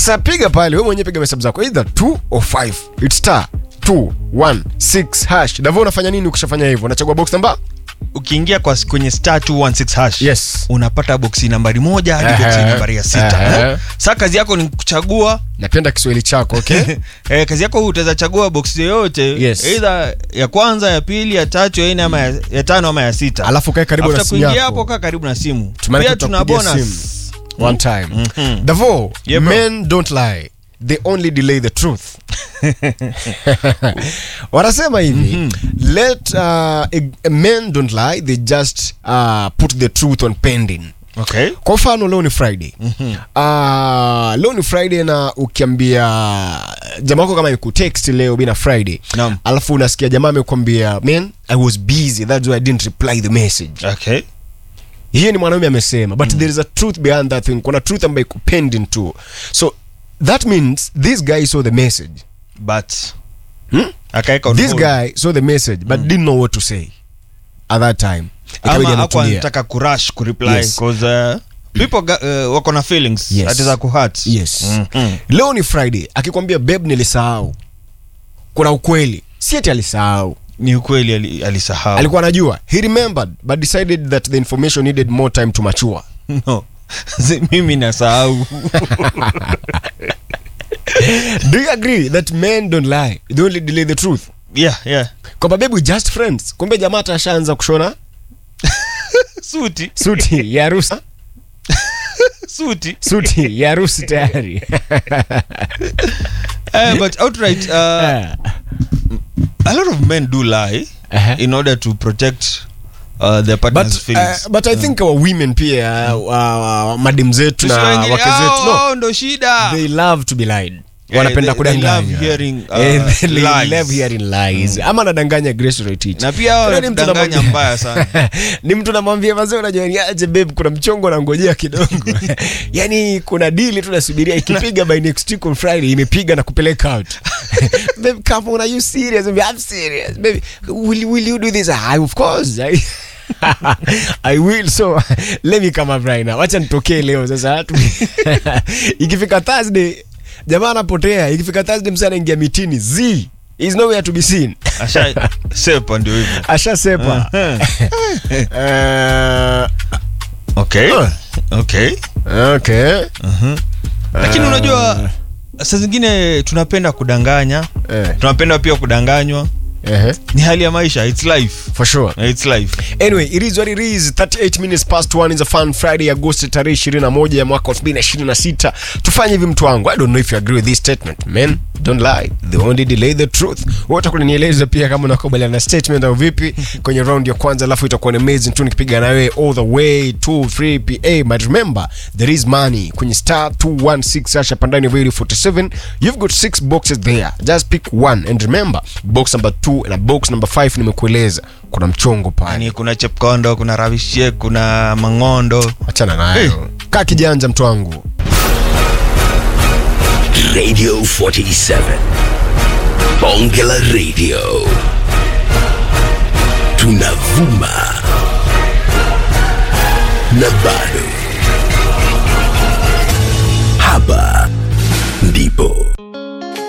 Sasa piga pale, wewe mwenyewe piga hesabu zako either 2 or 5. It's star 216 hash. Davo unafanya nini ukishafanya hivyo? Unachagua box number. Ukiingia kwenye star 216 hash, Yes, unapata boxi nambari 1 hadi boxi nambari 6. Sasa kazi yako ni kuchagua. Napenda Kiswahili chako, okay? Kazi yako utaweza chagua box yoyote, Yes, either ya kwanza, ya pili, ya tatu, ya nne ama ya tano ama ya 6. Alafu kae karibu na simu yako. Kuingia hapo kaa karibu na simu. Pia tuna bonus one time. Davo, yeah, men don't lie. They only delay the truth. Wanasema hivi, let men don't lie, they just put the truth on pending. Okay. Kwa mfano leo ni Friday. Leo ni Friday na ukiambia jamaa wako kama yuko text leo bina Friday. Naam. Alafu unasikia jamaa amekwambia, "Man, I was busy. That's why I didn't reply the message." Okay. Hiyo ni mwanaume amesema, but there is a truth behind that thing. Kuna truth ambayo iko pending too. So that means this guy saw the message. But This guy saw the message but didn't know what to say at that time. Ama hapo anataka kurush kureply, Yes, because people wako na feelings, yes, atiza kuhurt. Yes. Leo ni Friday, akikwambia babe nilisahau. Kuna ukweli. Si eti alisahau. Ni ukweli alisahau. Alikuwa anajua. He remembered but decided that the information needed more time to mature. No. Mimi nasahau. Do you agree that men don't lie? They only delay the truth? Yeah. Kwa babe we just friends. Kumbe jamaa atashaanza kushona suti ya harusi. Suti ya harusi tayari. But outright a lot of men do lie in order to protect their partner's feelings. But I think our women pia madem zetu na wake zetu ndo shida. They love to be lied. Wanapenda kudanganya. They love hearing lies. Love hearing lies. Ama nadanganya Grace Rotich. Na pia wanadanganya mbaya sana. Ni mtu namwambia mazee, unajua ni aje babe, kuna mchongo na ngojea kidogo. Yani kuna deal tunasubiria ikipiga by next week on Friday, imepiga na kupeleka out. Babe, come on, are you serious? I'm serious. Baby, will you do this? Of course. I will. So let me come up right now. Wacha nitokee leo sasa. Ikifika Thursday jamaa anapotea. Ikifika Thursday msana ingia mitini. Is nowhere to be seen. Asha sepa ndio hivyo. Asha sepa. Okay. Lakini unajua saa zingine tunapenda kudanganya. Tunapenda pia kudanganywa. Ni hali ya maisha. It's life. For sure. It's life. Anyway, it is what it is. 38 minutes past 1 is a fun Friday, Agosti tarehe 21 ya mwaka 2026. Tufanye hivi mtu wangu. I don't know if you agree with this statement. Men don't lie. They only delay the truth. Wote kulinieleza pia kama unakubaliana na statement au vipi kwenye round ya kwanza, alafu itakuwa ni amazing tu nikipiga na wewe all the way to 3 pm. But remember, there is money kwenye star 216 hasha pandani very 47. You've got 6 boxes there. Just pick one and remember, box number 2 na box number 5 nimekueleza kuna mchongo pale. Yani kuna Chepkondo, kuna Ravishie, kuna Mangondo. Achana nayo. Kaa kijanja mtu wangu. Radio 47 Bongela Radio.